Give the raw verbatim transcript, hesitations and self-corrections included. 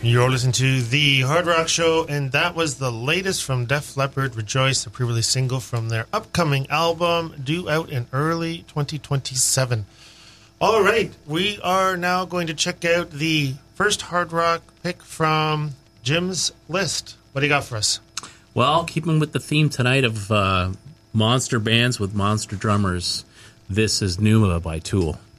You're listening to The Hard Rock Show, and that was the latest from Def Leppard, Rejoice, the pre-release single from their upcoming album, due out in early twenty twenty-seven. All right, we are now going to check out the first hard rock pick from Jim's list. What do you got for us? Well, keeping with the theme tonight of uh, monster bands with monster drummers, this is Pneuma by Tool.